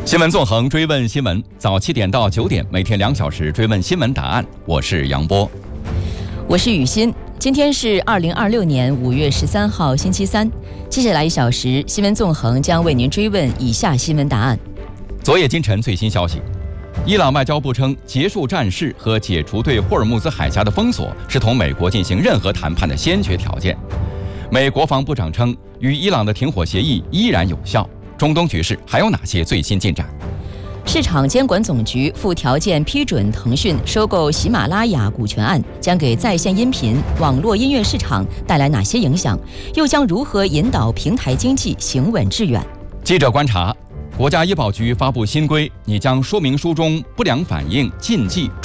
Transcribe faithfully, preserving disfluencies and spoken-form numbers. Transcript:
新闻纵横，追问新闻，早七点到九点，每天两小时追问新闻答案。我是杨波， 我是雨欣。今天是二零二六年五月十三号，星期三。接下来一小时，新闻纵横将为您追问以下新闻答案。 昨夜今晨最新消息，伊朗外交部称，结束战事和解除对霍尔木兹海峡的封锁是同美国进行任何谈判的先决条件。美国防部长称，与伊朗的停火协议依然有效。中东局势还有哪些最新进展？ 市场监管总局附条件批准腾讯收购喜马拉雅股权案，将给在线音频、网络音乐市场带来哪些影响？又将如何引导平台经济行稳致远？ 记者观察，国家医保局发布新规，拟将说明书中不良反应、禁忌、